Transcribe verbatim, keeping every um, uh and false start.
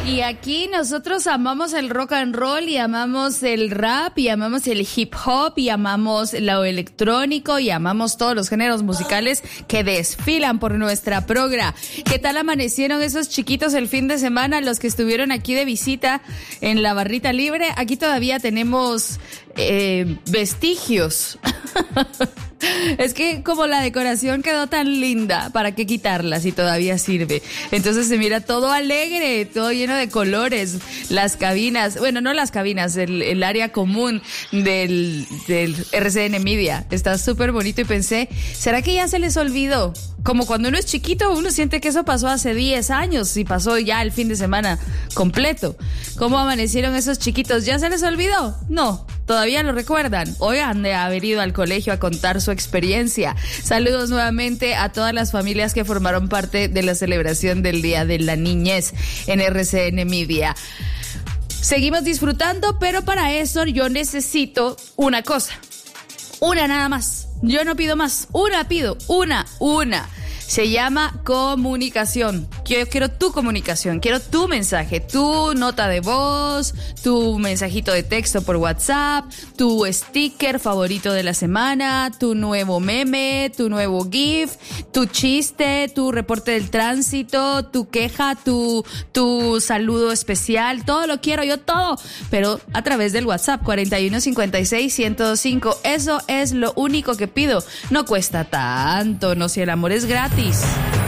Y aquí nosotros amamos el rock and roll y amamos el rap y amamos el hip hop y amamos lo electrónico y amamos todos los géneros musicales que desfilan por nuestra progra. ¿Qué tal amanecieron esos chiquitos el fin de semana, los que estuvieron aquí de visita en la barrita libre? Aquí todavía tenemos eh, vestigios. Es que como la decoración quedó tan linda, ¿para qué quitarla si todavía sirve? Entonces se mira todo alegre, todo lleno de colores, las cabinas, bueno, no las cabinas, el, el área común del, del R C N Media, está súper bonito y pensé, ¿será que ya se les olvidó? Como cuando uno es chiquito, uno siente que eso pasó hace diez años y pasó ya el fin de semana completo. ¿Cómo amanecieron esos chiquitos? ¿Ya se les olvidó? No, todavía lo recuerdan. Hoy han de haber ido al colegio a contar su experiencia. Saludos nuevamente a todas las familias que formaron parte de la celebración del Día de la Niñez en R C N Media. Seguimos disfrutando, pero para eso yo necesito una cosa. Una nada más. Yo no pido más. Una pido. Una. Una. Se llama comunicación. Yo quiero tu comunicación, quiero tu mensaje, tu nota de voz, tu mensajito de texto por WhatsApp, tu sticker favorito de la semana, tu nuevo meme, tu nuevo GIF, tu chiste, tu reporte del tránsito, tu queja, tu, tu saludo especial, todo lo quiero yo, todo, pero a través del WhatsApp cuarenta y uno cincuenta y seis ciento cinco. Eso es lo único que pido. No cuesta tanto, no, si el amor es gratis.